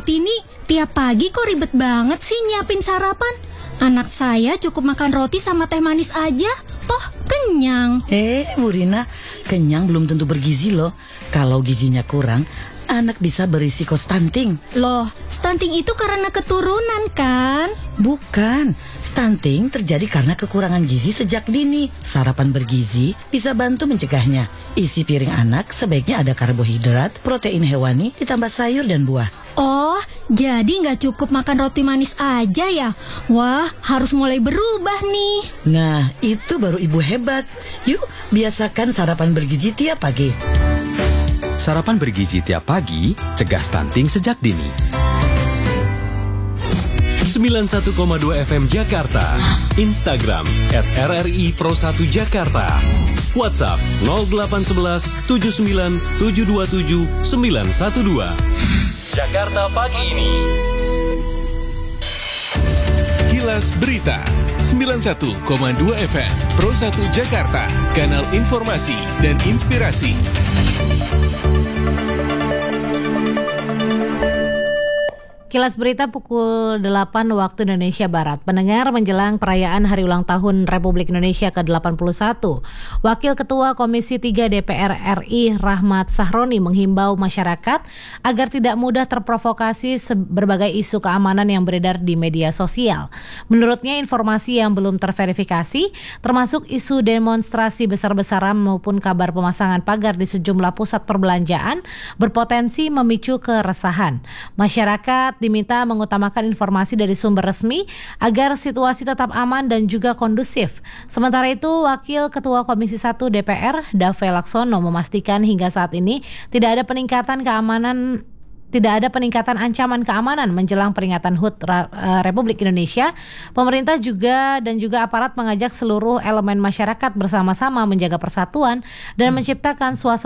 Bu Tini, tiap pagi kok ribet banget sih nyiapin sarapan? Anak saya cukup makan roti sama teh manis aja, toh kenyang. Bu Rina, kenyang belum tentu bergizi loh. Kalau gizinya kurang, anak bisa berisiko stunting. Loh, stunting itu karena keturunan kan? Bukan, stunting terjadi karena kekurangan gizi sejak dini. Sarapan bergizi bisa bantu mencegahnya. Isi piring anak sebaiknya ada karbohidrat, protein hewani, ditambah sayur dan buah. Oh, jadi nggak cukup makan roti manis aja ya? Wah, harus mulai berubah nih. Nah, itu baru ibu hebat. Yuk, biasakan sarapan bergizi tiap pagi. Sarapan bergizi tiap pagi, cegah stunting sejak dini. 91,2 FM Jakarta, Instagram @RRI Pro1 Jakarta, WhatsApp 0811 79 727 912. Jakarta pagi ini. Kilas Berita 91,2 FM Pro1 Jakarta, kanal informasi dan inspirasi. Kilas Berita pukul 8 waktu Indonesia Barat. Pendengar, menjelang perayaan Hari Ulang Tahun Republik Indonesia ke-81, Wakil Ketua Komisi 3 DPR RI Rahmat Sahroni menghimbau masyarakat agar tidak mudah terprovokasi berbagai isu keamanan yang beredar di media sosial. Menurutnya, informasi yang belum terverifikasi, termasuk isu demonstrasi besar-besaran maupun kabar pemasangan pagar di sejumlah pusat perbelanjaan, berpotensi memicu keresahan. Masyarakat diminta mengutamakan informasi dari sumber resmi agar situasi tetap aman dan juga kondusif. Sementara itu, Wakil Ketua Komisi 1 DPR, Dave Laksono, memastikan hingga saat ini tidak ada peningkatan ancaman keamanan menjelang peringatan HUT Republik Indonesia. Pemerintah juga aparat mengajak seluruh elemen masyarakat bersama-sama menjaga persatuan dan menciptakan suasana